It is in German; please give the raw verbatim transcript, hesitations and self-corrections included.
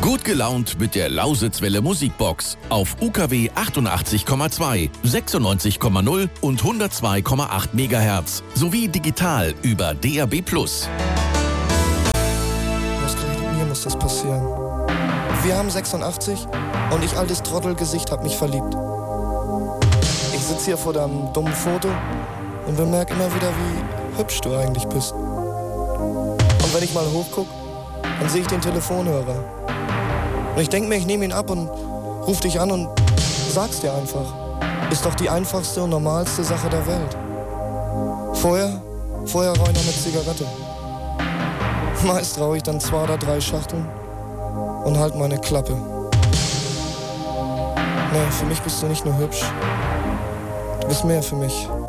Gut gelaunt mit der Lausitzwelle Musikbox auf U K W achtundachtzig Komma zwei, sechsundneunzig Komma null und hundertzwei Komma acht Megahertz sowie digital über D A B plus. Ausgerechnet mir muss das passieren. Wir haben sechsundachtzig und ich, altes Trottelgesicht, hab mich verliebt. Ich sitze hier vor deinem dummen Foto und bemerke immer wieder, wie hübsch du eigentlich bist. Und wenn ich mal hochguck, dann sehe ich den Telefonhörer. Und ich denke mir, ich nehme ihn ab und ruf dich an und sag's dir einfach. Ist doch die einfachste und normalste Sache der Welt. Vorher, vorher rauche ich noch eine Zigarette. Meist rauche ich dann zwei oder drei Schachteln und halt meine Klappe. Nee, für mich bist du nicht nur hübsch. Du bist mehr für mich.